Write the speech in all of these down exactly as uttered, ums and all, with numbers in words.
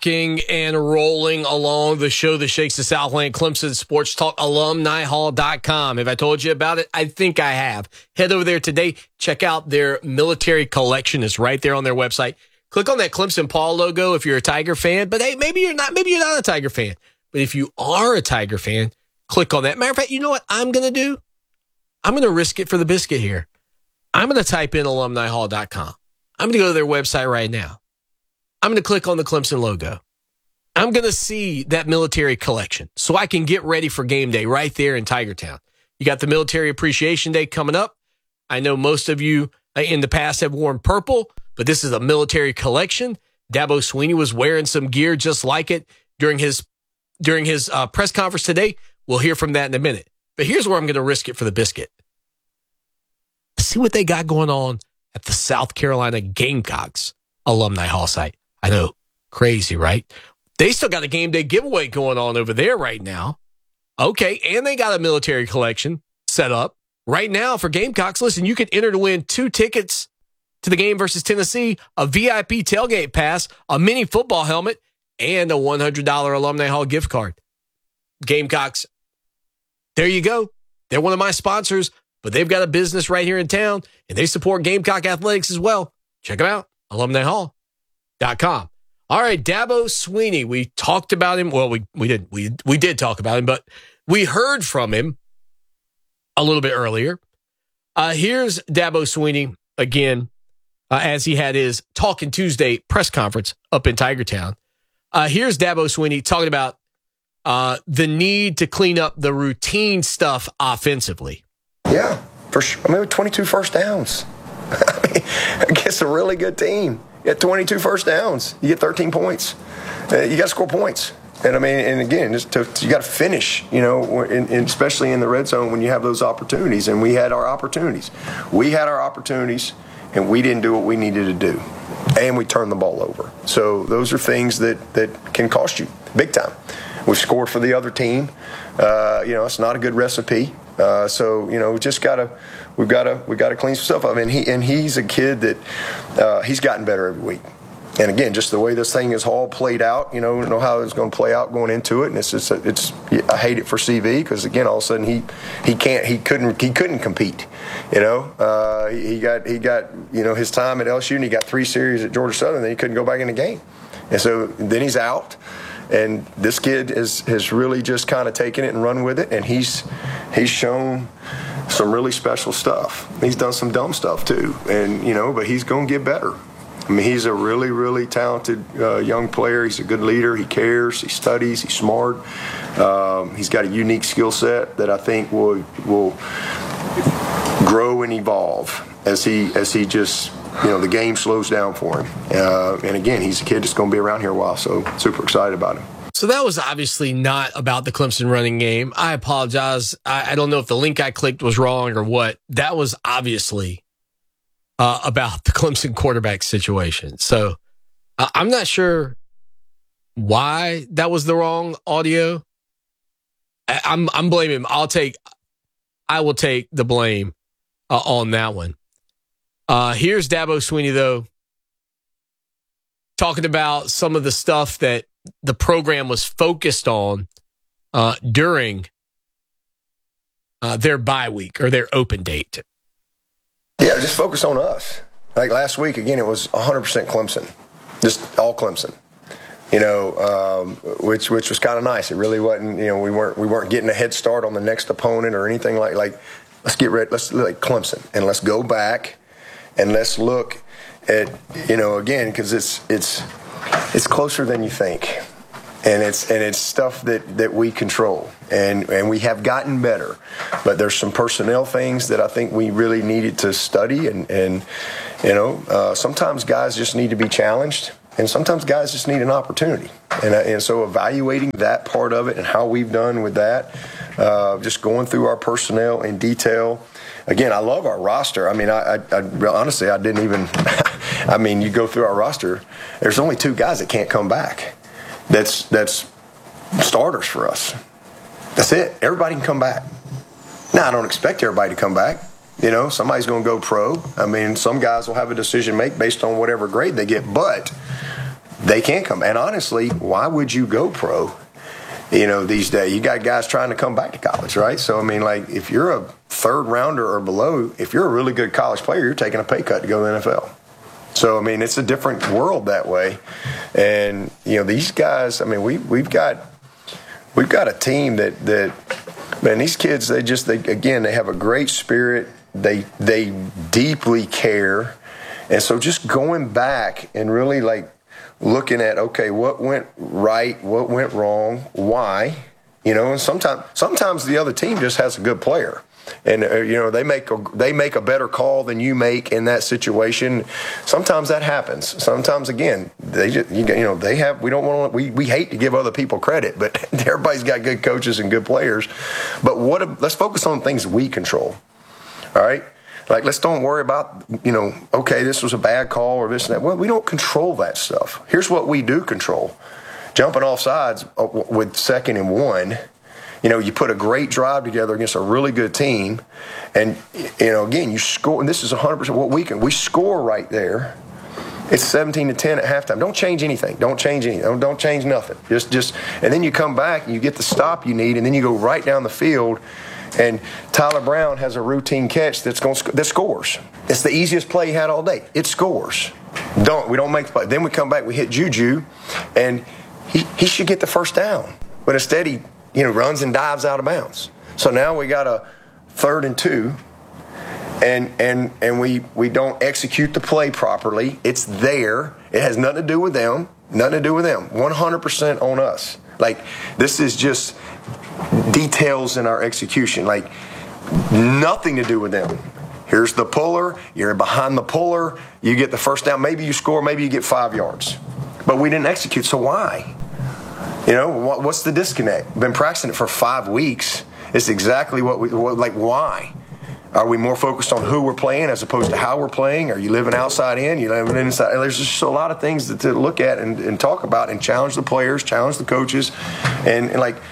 rocking and rolling along the show that shakes the Southland, Clemson Sports Talk, alumni hall dot com. Have I told you about it? I think I have. Head over there today. Check out their military collection. It's right there on their website. Click on that Clemson Paw logo if you're a Tiger fan. But hey, maybe you're not. Maybe you're not a Tiger fan. But if you are a Tiger fan, click on that. Matter of fact, you know what I'm going to do? I'm going to risk it for the biscuit here. I'm going to type in alumni hall dot com. I'm going to go to their website right now. I'm going to click on the Clemson logo. I'm going to see that military collection so I can get ready for game day right there in Tigertown. You got the Military Appreciation Day coming up. I know most of you in the past have worn purple, but this is a military collection. Dabo Swinney was wearing some gear just like it during his during his uh, press conference today. We'll hear from that in a minute. But here's where I'm going to risk it for the biscuit. See what they got going on at the South Carolina Gamecocks Alumni Hall site. I know, crazy, right? They still got a game day giveaway going on over there right now. Okay, and they got a military collection set up right now for Gamecocks. Listen, you can enter to win two tickets to the game versus Tennessee, a V I P tailgate pass, a mini football helmet, and a one hundred dollars Alumni Hall gift card. Gamecocks, there you go. They're one of my sponsors, but they've got a business right here in town, and they support Gamecock Athletics as well. Check them out, alumni hall dot com. All right, Dabo Swinney. We talked about him. Well, we we did we we did talk about him, but we heard from him a little bit earlier. Uh, here's Dabo Swinney again, uh, as he had his Talking Tuesday press conference up in Tigertown. Uh, here's Dabo Swinney talking about uh, the need to clean up the routine stuff offensively. Yeah, for sure. I mean, twenty-two first downs. I mean, against a really good team. You get twenty-two first downs. You get thirteen points. Uh, you got to score points. And I mean, and again, just to, you got to finish, you know, in, in, especially in the red zone when you have those opportunities. And we had our opportunities. We had our opportunities, and we didn't do what we needed to do. And we turned the ball over. So those are things that, that can cost you big time. We've scored for the other team. Uh, you know, it's not a good recipe. Uh, so you know, we just gotta, we've gotta, we gotta clean some stuff up. And he and he's a kid that uh, he's gotten better every week. And again, just the way this thing is all played out, you know, know how it's going to play out going into it. And it's just, it's, I hate it for C V because again, all of a sudden he, he can't, he couldn't, he couldn't compete. You know, uh, he, he got, he got, you know, his time at L S U and he got three series at Georgia Southern. Then he couldn't go back in the game, and so then he's out. And this kid is, has really just kind of taken it and run with it. And he's he's shown some really special stuff. He's done some dumb stuff too. And, you know, but he's going to get better. I mean, he's a really, really talented uh, young player. He's a good leader. He cares. He studies. He's smart. Um, he's got a unique skill set that I think will will grow and evolve as he as he just, you know, the game slows down for him. Uh, and again, he's a kid that's going to be around here a while, so super excited about him. So that was obviously not about the Clemson running game. I apologize. I, I don't know if the link I clicked was wrong or what. That was obviously uh, about the Clemson quarterback situation. So uh, I'm not sure why that was the wrong audio. I, I'm I'm blaming him. I'll take, I will take the blame uh, on that one. Uh, here's Dabo Swinney, though, talking about some of the stuff that the program was focused on uh, during uh, their bye week or their open date. Yeah, just focus on us. Like last week, again, it was one hundred percent Clemson, just all Clemson. You know, um, which which was kind of nice. It really wasn't. You know, we weren't we weren't getting a head start on the next opponent or anything like like. Let's get ready. Let's like Clemson and let's go back. And let's look at, you know, again, because it's it's it's closer than you think, and it's and it's stuff that, that we control, and and we have gotten better, but there's some personnel things that I think we really needed to study, and and you know, uh, sometimes guys just need to be challenged, and sometimes guys just need an opportunity, and and so evaluating that part of it and how we've done with that, uh, just going through our personnel in detail. Again, I love our roster. I mean, I, I, I honestly, I didn't even. I mean, you go through our roster. There's only two guys that can't come back. That's that's starters for us. That's it. Everybody can come back. Now, I don't expect everybody to come back. You know, somebody's going to go pro. I mean, some guys will have a decision to make based on whatever grade they get. But they can come. And honestly, why would you go pro? You know, these days, you got guys trying to come back to college, right? So, I mean, like, if you're a third rounder or below, if you're a really good college player, you're taking a pay cut to go to the N F L. So, I mean, it's a different world that way. And, you know, these guys, I mean, we, we've got we've got a team that, that, man, these kids, they just, they, again, they have a great spirit. They They deeply care. And so just going back and really, like, looking at, okay, what went right, what went wrong, why, you know, and sometimes sometimes the other team just has a good player, and uh, you know they make a, they make a better call than you make in that situation. Sometimes that happens. Sometimes again, they just, you know they have we don't want to we, we hate to give other people credit, but everybody's got good coaches and good players. But what let's focus on things we control. All right. Like, let's don't worry about, you know, okay, this was a bad call or this and that. Well, we don't control that stuff. Here's what we do control. Jumping off sides with second and one, you know, you put a great drive together against a really good team. And, you know, again, you score, and this is one hundred percent what we can. We score right there. It's seventeen to ten at halftime. Don't change anything. Don't change anything. Don't, don't change nothing. Just, just, and then you come back and you get the stop you need, and then you go right down the field. And Tyler Brown has a routine catch that's going sc- that scores. It's the easiest play he had all day. It scores. Don't we don't make the play. Then we come back, we hit Juju, and he, he should get the first down. But instead he you know runs and dives out of bounds. So now we got a third and two, and and and we we don't execute the play properly. It's there. It has nothing to do with them. Nothing to do with them. one hundred percent on us. Like, this is just details in our execution, like nothing to do with them. Here's the puller, you're behind the puller, you get the first down, maybe you score, maybe you get five yards. But we didn't execute, so why? You know, what, what's the disconnect? Been practicing it for five weeks. It's exactly what we, what, like, why? Are we more focused on who we're playing as opposed to how we're playing? Are you living outside in? You living inside? There's just a lot of things to, to look at and, and talk about and challenge the players, challenge the coaches, and, and like,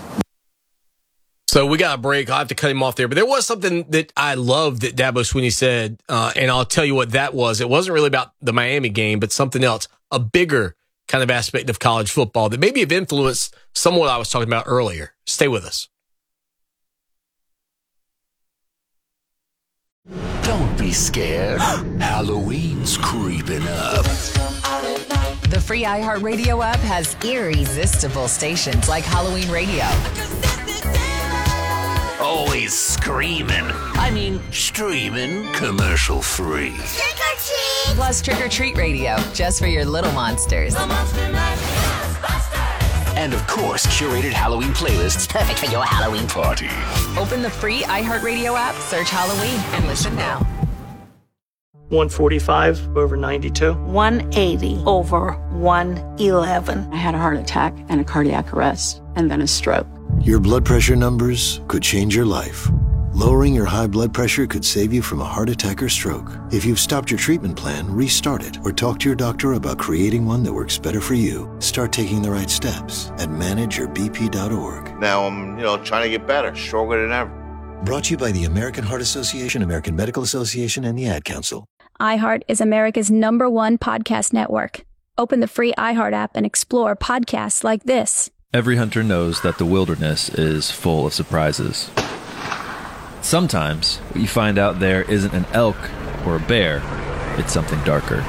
So we got a break. I'll have to cut him off there. But there was something that I loved that Dabo Swinney said, uh, and I'll tell you what that was. It wasn't really about the Miami game, but something else, a bigger kind of aspect of college football that maybe have influenced some of what I was talking about earlier. Stay with us. Don't be scared. Halloween's creeping up. The free iHeartRadio app has irresistible stations like Halloween Radio. Always screaming. I mean, streaming commercial free. Trick or treat! Plus Trick or Treat Radio, just for your little monsters. And of course, curated Halloween playlists perfect for your Halloween party. Open the free iHeartRadio app, search Halloween, and listen now. one forty-five over ninety-two. one eighty over one eleven. I had a heart attack and a cardiac arrest and then a stroke. Your blood pressure numbers could change your life. Lowering your high blood pressure could save you from a heart attack or stroke. If you've stopped your treatment plan, restart it or talk to your doctor about creating one that works better for you. Start taking the right steps at manage your b p dot org. Now I'm, you know, trying to get better, stronger than ever. Brought to you by the American Heart Association, American Medical Association, and the Ad Council. iHeart is America's number one podcast network. Open the free iHeart app and explore podcasts like this. Every hunter knows that the wilderness is full of surprises. Sometimes, what you find out there isn't an elk or a bear, it's something darker.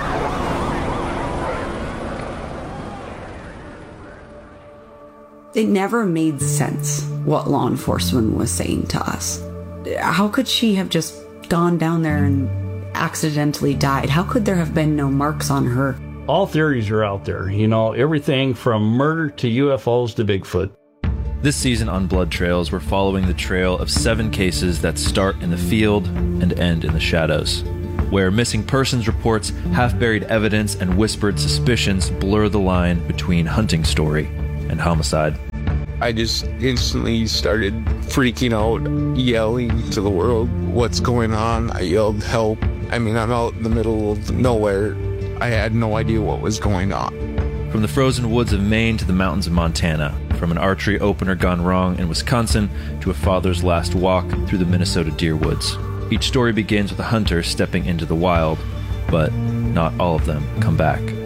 It never made sense what law enforcement was saying to us. How could she have just gone down there and accidentally died? How could there have been no marks on her? All theories are out there, you know, everything from murder to U F Os to Bigfoot. This season on Blood Trails, we're following the trail of seven cases that start in the field and end in the shadows, where missing persons reports, half-buried evidence, and whispered suspicions blur the line between hunting story and homicide. I just instantly started freaking out, yelling to the world, "What's going on?" I yelled, "Help." I mean, I'm out in the middle of nowhere. I had no idea what was going on. From the frozen woods of Maine to the mountains of Montana, from an archery opener gone wrong in Wisconsin to a father's last walk through the Minnesota deer woods. Each story begins with a hunter stepping into the wild, but not all of them come back.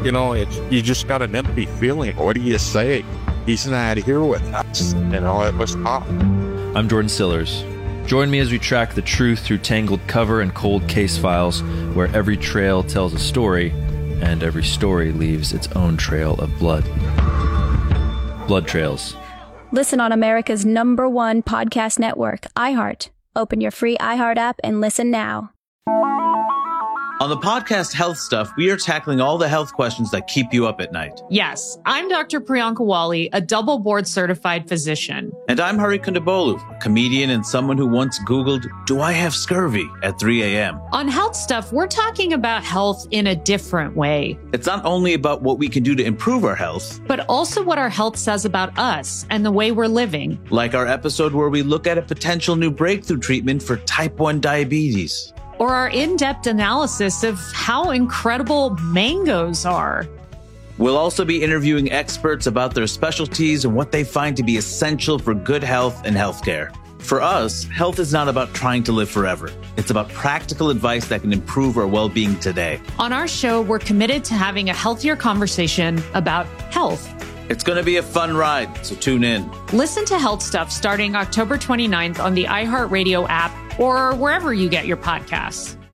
You know, it's, you just got an empty feeling. What do you say? He's not here with us. You know, it was tough. I'm Jordan Sillers. Join me as we track the truth through tangled cover and cold case files, where every trail tells a story and every story leaves its own trail of blood. Blood Trails. Listen on America's number one podcast network, iHeart. Open your free iHeart app and listen now. On the podcast Health Stuff, we are tackling all the health questions that keep you up at night. Yes, I'm Doctor Priyanka Wali, a double board certified physician. And I'm Hari Kondabolu, a comedian and someone who once Googled, do I have scurvy at three a.m. On Health Stuff, we're talking about health in a different way. It's not only about what we can do to improve our health, but also what our health says about us and the way we're living. Like our episode where we look at a potential new breakthrough treatment for type one diabetes. Or our in-depth analysis of how incredible mangoes are. We'll also be interviewing experts about their specialties and what they find to be essential for good health and healthcare. For us, health is not about trying to live forever. It's about practical advice that can improve our well-being today. On our show, we're committed to having a healthier conversation about health. It's going to be a fun ride, so tune in. Listen to Health Stuff starting October twenty-ninth on the iHeartRadio app or wherever you get your podcasts.